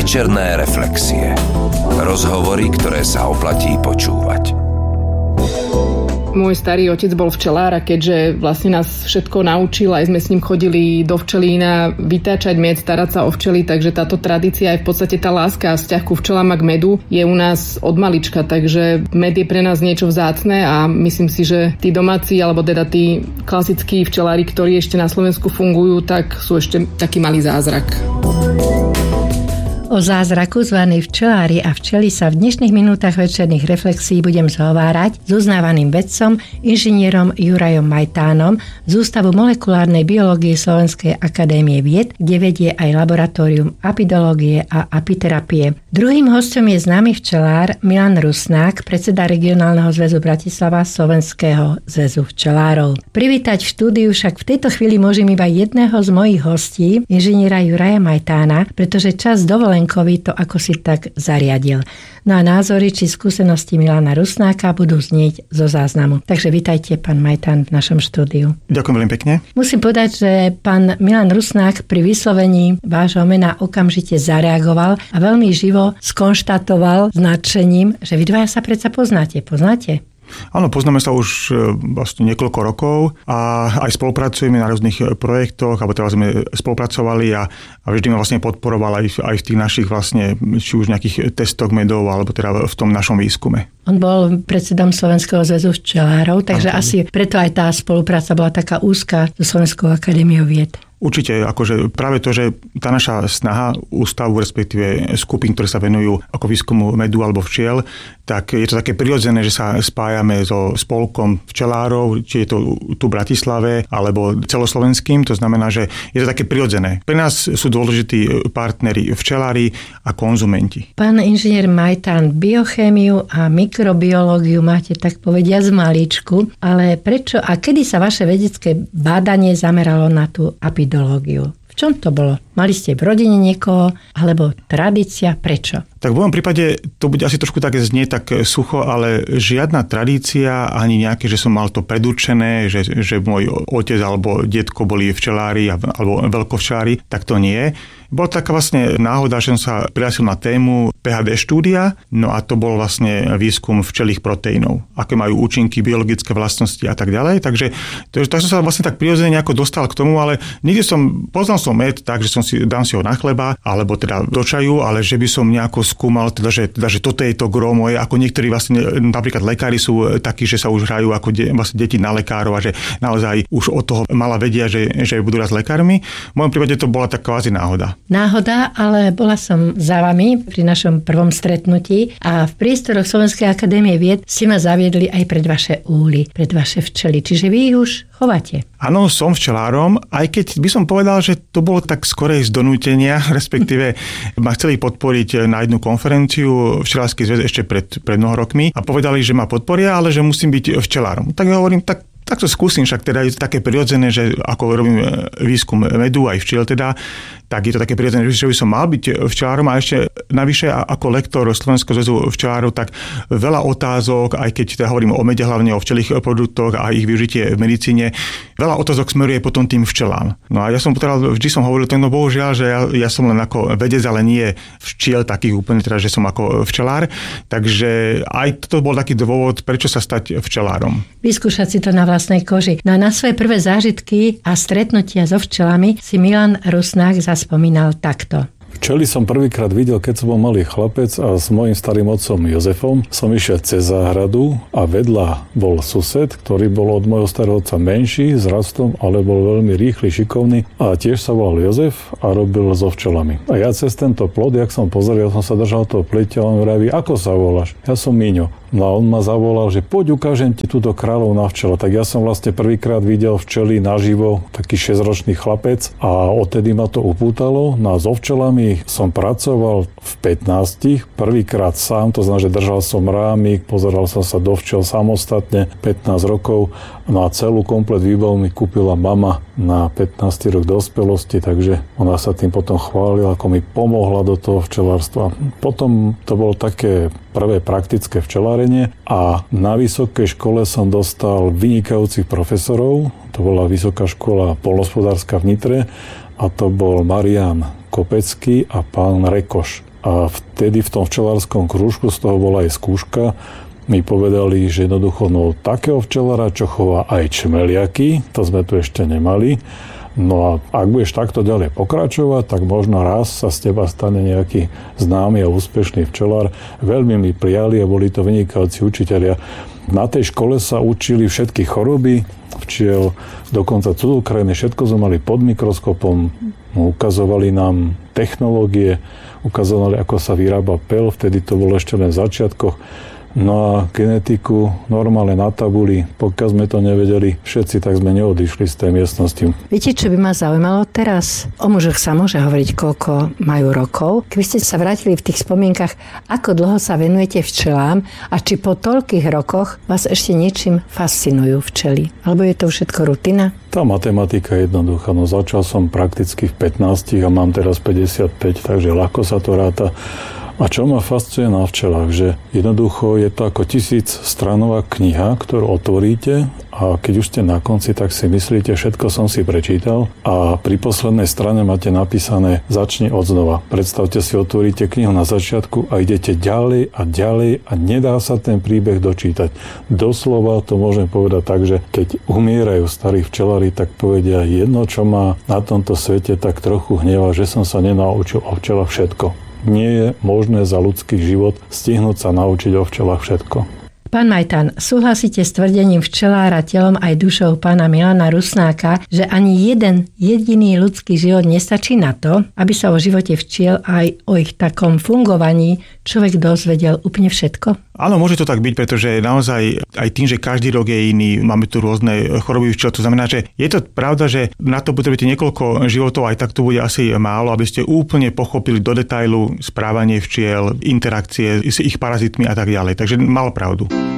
Večerné reflexie. Rozhovory, ktoré sa oplatí počúvať. Môj starý otec bol včelár a keďže vlastne nás všetko naučil, aj sme s ním chodili do včelína vytáčať med, starať sa o včely, takže táto tradícia aj v podstate tá láska a vzťah ku včelám a k medu je u nás od malička, takže med je pre nás niečo vzácne a myslím si, že tí domáci alebo teda tí klasickí včelári, ktorí ešte na Slovensku fungujú, tak sú ešte taký malý zázrak. O zázraku zvaný včelári a včely sa v dnešných minútach večerných reflexí budem zhovárať s uznávaným vedcom, inžinierom Jurajom Majtánom z Ústavu molekulárnej biológie Slovenskej akadémie vied, kde vedie aj laboratórium apidológie a apiterapie. Druhým hosťom je známy včelár Milan Rusnák, predseda Regionálneho zväzu Bratislava Slovenského zväzu včelárov. Privítať v štúdiu však v tejto chvíli môžem iba jedného z mojich hostí, inžiniera Juraja Majtána, pretože čas dovolenkový to ako si tak zariadil. No a názory či skúsenosti Milana Rusnáka budú znieť zo záznamu. Takže vitajte, pán Majtán, v našom štúdiu. Ďakujem veľmi pekne. Musím povedať, že pán Milan Rusnák pri vyslovení vášho mena okamžite zareagoval a veľmi živo skonštatoval s nadšením, že vy dvaja sa predsa poznáte. Poznáte? Áno, poznáme sa už vlastne niekoľko rokov a aj spolupracujeme na rôznych projektoch, alebo teraz sme spolupracovali a vždy ma vlastne podporoval aj v tých našich vlastne, či už nejakých testoch medov, alebo teda v tom našom výskume. On bol predsedom Slovenského zväzu včelárov, takže asi preto aj tá spolupráca bola taká úzka so Slovenskou akadémiou vied. Určite, akože práve to, že tá naša snaha ústavu, respektíve skupín, ktoré sa venujú ako výskumu medu alebo včiel, tak je to také prirodzené, že sa spájame so spolkom včelárov, či je to tu v Bratislave, alebo celoslovenským, to znamená, že je to také prirodzené. Pre nás sú dôležití partneri včelári a konzumenti. Pán inžinier Majtán, biochémiu a mikrobiológiu máte tak povedia z maličku, ale prečo a kedy sa vaše vedecké bádanie zameralo na tú apidológiu? V čom to bolo? Mali ste v rodine niekoho, alebo tradícia? Prečo? Tak v mojom prípade to bude asi trošku také znie tak sucho, ale žiadna tradícia, ani nejaké, že som mal to predurčené, že môj otec alebo detko boli včelári alebo veľkovčelári, tak to nie. Bola taká vlastne náhoda, že som sa prihlásil na tému PhD štúdia, no a to bol vlastne výskum včelých proteínov, aké majú účinky, biologické vlastnosti a tak ďalej. Takže tak som sa vlastne tak prirodzene nejako dostal k tomu, ale nikdy poznal som med tak, že dám si ho na chleba, alebo teda do čaju, ale že by som nejako skúmal, že toto je to gro moje, ako niektorí vlastne, napríklad lekári sú takí, že sa už hrajú ako vlastne deti na lekárov a že naozaj už od toho mala vedia, že budú raz lekármi. V mojom prípade to bola taká kvázi náhoda. Náhoda, ale bola som za vami pri našom prvom stretnutí a v priestoroch Slovenskej akadémie vied ste ma zaviedli aj pred vaše úly, pred vaše včely. Čiže vy ich už chováte. Áno, som včelárom, aj keď by som povedal, že to bolo tak skorej z donútenia, respektíve ma chceli podporiť na jednu konferenciu Včelársky zväz ešte pred mnoho rokmi a povedali, že ma podporia, ale že musím byť včelárom. Tak ja hovorím, tak to skúsim, však teda je to také prirodzené, že ako robím výskum medu aj včiel teda, tak je to také prirodzené, že by som mal byť včelárom a ešte navyše ako lektor Slovenského zväzu včelárov, tak veľa otázok, aj keď teda hovorím o mede, hlavne o včelých produktoch a ich využitie v medicíne, veľa otázok smeruje potom tým včelám. No a ja som teda vždy hovoril, no bohužiaľ, že ja som len ako vedec, ale nie včiel takých úplne teda, že som ako včelár, takže aj toto bol taký dôvod, prečo sa stať včelárom. Vyskúšať si to na vlastnej koži. No a na svoje prvé zážitky a stretnutia so včelami si Milan Rusnák spomínal takto. Včely som prvýkrát videl, keď som bol malý chlapec a s mojím starým otcom Jozefom som išiel cez záhradu a vedľa bol sused, ktorý bol od môjho starého otca menší, s rastom, ale bol veľmi rýchly, šikovný a tiež sa volal Jozef a robil so včelami. A ja cez tento plod, jak som pozrel, som sa držal toho pleťa a on vraví, ako sa voláš? Ja som Míňo. No a on ma zavolal, že poď ukážem ti túto kráľovná včela. Tak ja som vlastne prvýkrát videl včely naživo, taký 6-ročný chlapec a odtedy ma to upútalo. No a so včelami som pracoval v 15, prvýkrát sám, to znamená, že držal som rámik, pozeral som sa do včel samostatne 15 rokov. No a celú komplet výbavu mi kúpila mama na 15. rok dospelosti, takže ona sa tým potom chválila, ako mi pomohla do toho včelárstva. Potom to bolo také prvé praktické včelárenie a na vysokej škole som dostal vynikajúcich profesorov. To bola Vysoká škola poľnohospodárska v Nitre a to bol Marián Kopecký a pán Rekoš. A vtedy v tom včelárskom krúžku z toho bola aj skúška. Mi povedali, že jednoducho takého včelára, čo chová aj čmeliaky, to sme tu ešte nemali. No a ak budeš takto ďalej pokračovať, tak možno raz sa z teba stane nejaký známy a úspešný včelár. Veľmi mi prijali a boli to vynikajúci učitelia. Na tej škole sa učili všetky choroby včiel, dokonca cudzokrajiny, všetko sme mali pod mikroskopom, ukazovali nám technológie, ukazovali, ako sa vyrába peľ, vtedy to bolo ešte len v začiatkoch. No a genetiku normálne na tabuli, pokiaľ sme to nevedeli všetci, tak sme neodišli z tej miestnosti. Viete, čo by ma zaujímalo teraz? O mužoch sa môže hovoriť, koľko majú rokov. Keby ste sa vrátili v tých spomienkach, ako dlho sa venujete včelám a či po toľkých rokoch vás ešte niečím fascinujú včely? Alebo je to všetko rutina? Tá matematika je jednoduchá. No začal som prakticky v 15 a mám teraz 55, takže ľahko sa to ráta. A čo ma fascinuje na včelách, že jednoducho je to ako 1000-stranová kniha, ktorú otvoríte a keď už ste na konci, tak si myslíte, všetko som si prečítal a pri poslednej strane máte napísané začni odznova. Predstavte si, otvoríte knihu na začiatku a idete ďalej a ďalej a nedá sa ten príbeh dočítať. Doslova to môžem povedať tak, že keď umierajú starí včelári, tak povedia jedno, čo ma na tomto svete tak trochu hnevá, že som sa nenaučil o včelách všetko. Nie je možné za ľudský život stihnúť sa naučiť o včelách všetko. Pán Majtán, súhlasíte s tvrdením včelára telom aj dušou pána Milana Rusnáka, že ani jeden jediný ľudský život nestačí na to, aby sa o živote včiel aj o ich takom fungovaní človek dozvedel úplne všetko? Áno, môže to tak byť, pretože naozaj aj tým, že každý rok je iný, máme tu rôzne choroby včiel, to znamená, že je to pravda, že na to potrebujete niekoľko životov, aj tak to bude asi málo, aby ste úplne pochopili do detailu správanie včiel, interakcie s ich parazitmi a tak ďalej. Takže mal pravdu.